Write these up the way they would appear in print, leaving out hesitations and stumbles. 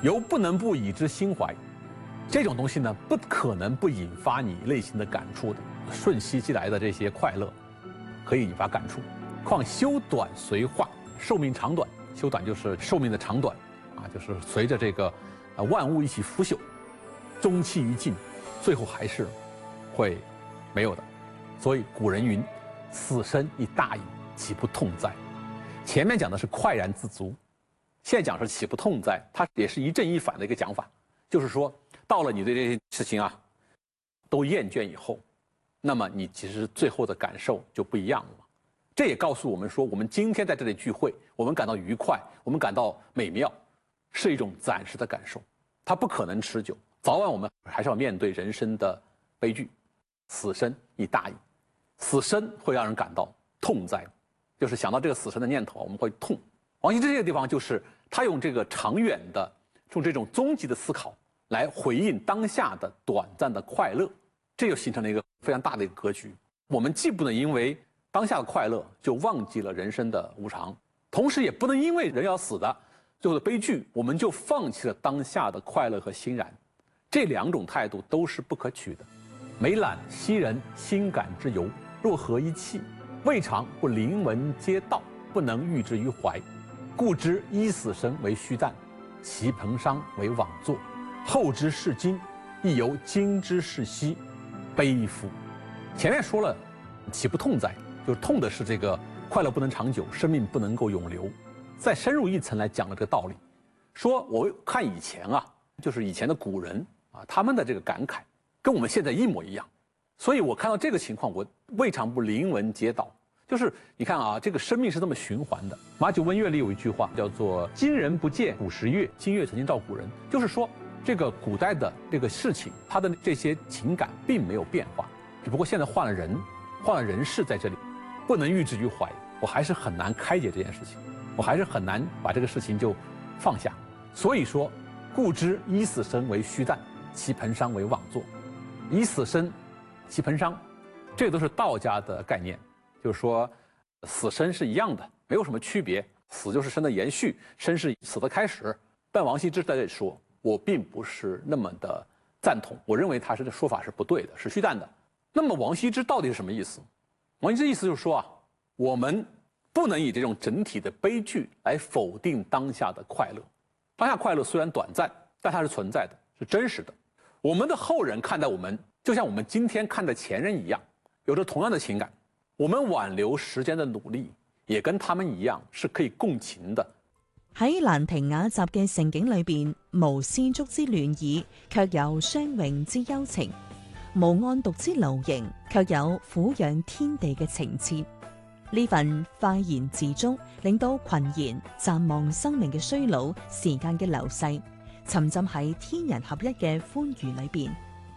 犹不能不以之心怀。这种东西呢，不可能不引发你内心的感触的。瞬息即来的这些快乐，可以引发感触。况修短随化，寿命长短，修短就是寿命的长短，就是随着这个万物一起腐朽，终期一尽，最后还是会没有的。所以古人云：“死生亦大矣，岂不痛哉？”前面讲的是快然自足，现在讲是岂不痛哉，它也是一正一反的一个讲法，就是说，到了你对这些事情都厌倦以后，那么你其实最后的感受就不一样了。这也告诉我们说，我们今天在这里聚会，我们感到愉快，我们感到美妙，是一种暂时的感受，它不可能持久。早晚我们还是要面对人生的悲剧，死生亦大矣。死生会让人感到痛哉，就是想到这个死生的念头，我们会痛。王羲之这个地方就是他用这个长远的，用这种终极的思考来回应当下的短暂的快乐，这就形成了一个非常大的一个格局。我们既不能因为当下的快乐就忘记了人生的无常，同时也不能因为人要死的最后的悲剧，我们就放弃了当下的快乐和欣然。这两种态度都是不可取的。每览昔人心感之由，若合一气，未尝不临文皆道，不能喻之于怀。故知一死生为虚诞，其彭殇为枉作。后之视今，亦犹今之视昔，悲夫！前面说了，岂不痛哉？就是痛的是这个快乐不能长久，生命不能够永留。再深入一层来讲了这个道理，说我看以前就是以前的古人他们的这个感慨跟我们现在一模一样，所以我看到这个情况，我未尝不临文皆道。就是你看这个生命是这么循环的。马九温乐里有一句话叫做“今人不见古时月，今月曾经照古人”，就是说这个古代的这个事情，它的这些情感并没有变化，只不过现在换了人，换了人事在这里，不能喻之于怀。我还是很难开解这件事情，我还是很难把这个事情就放下。所以说，故知一死生为虚诞，其彭殇为枉作。以死生，其彭殇，这个都是道家的概念，就是说死生是一样的，没有什么区别。死就是生的延续，生是死的开始。但王羲之在这里说，我并不是那么的赞同，我认为他这说法是不对的，是虚诞的。那么王羲之到底是什么意思？王羲之意思就是说我们不能以这种整体的悲剧来否定当下的快乐。当下快乐虽然短暂，但它是存在的，是真实的。我们的后人看待我们，就像我们今天看待前人一样，有着同样的情感。我們挽留時間的努力，也跟他們一樣，是可以共情的。 喺蘭亭雅集嘅盛景裏邊，無絲竹之戀意，卻有相榮之幽情；無案牘之流形，卻有撫養天地嘅情切。呢份快言自足，令到群賢暫忘生命嘅衰老、時間嘅流逝，沉浸喺天人合一嘅歡愉裏邊。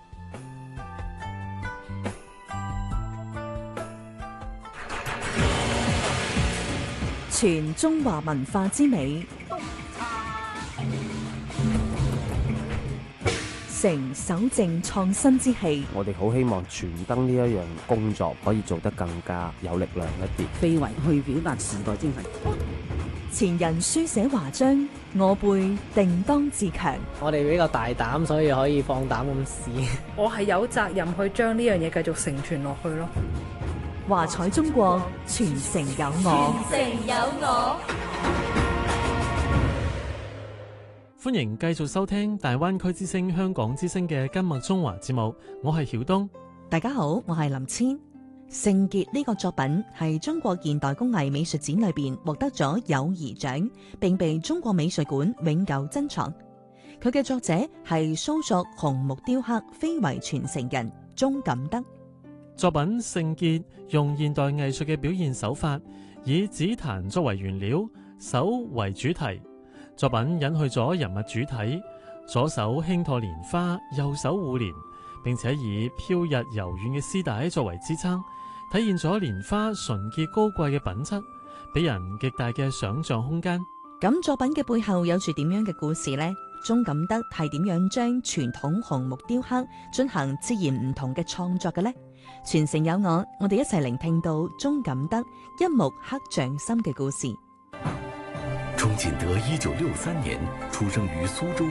傳中華文化之美，成守正創新之氣。 我哋好希望傳燈呢一樣工作可以做得更加有力量一啲， 非遺去表達時代精神。 前人書寫華章，我輩定當自強。 我哋比較大膽，所以可以放膽咁試。 我係有責任去將呢樣嘢繼續承傳落去咯。 華彩中國，傳承有我。 傳承有我。 歡迎繼續收聽大灣區之聲、香港之聲嘅今日中華節目，我係曉東。 大家好，我係林千。聖傑呢個作品係中國現代工藝美術展裏邊獲得咗友誼獎，並被中國美術館永久珍藏。佢嘅作者係蘇作紅木雕刻非遺傳承人鍾錦德。 作品《聖傑》用現代藝術嘅表現手法，以紫檀作為原料，手為主題。作品隱去咗人物主體，左手輕托蓮花，右手護蓮，並且以飄逸柔軟嘅絲帶作為支撐，體現咗蓮花純潔高貴嘅品質，俾人極大嘅想像空間。 咁作品嘅背後有住點樣嘅故事呢？鍾錦德係點樣將傳統紅木雕刻進行截然唔同嘅創作嘅呢？傳承有我哋一齊聆聽到鍾錦德一木刻匠心嘅故事。 鍾錦德1963年出生於蘇州